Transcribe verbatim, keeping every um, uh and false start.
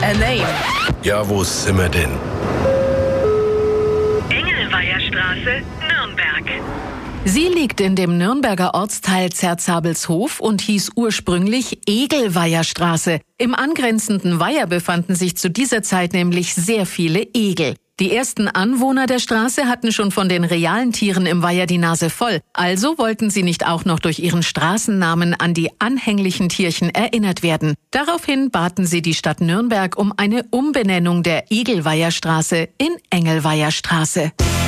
a name. Ja, wo sind wir denn? Engelweierstraße, Nürnberg. Sie liegt in dem Nürnberger Ortsteil Zerzabelshof und hieß ursprünglich Egelweierstraße. Im angrenzenden Weiher befanden sich zu dieser Zeit nämlich sehr viele Egel. Die ersten Anwohner der Straße hatten schon von den realen Tieren im Weiher die Nase voll. Also wollten sie nicht auch noch durch ihren Straßennamen an die anhänglichen Tierchen erinnert werden. Daraufhin baten sie die Stadt Nürnberg um eine Umbenennung der Egelweierstraße in Engelweierstraße.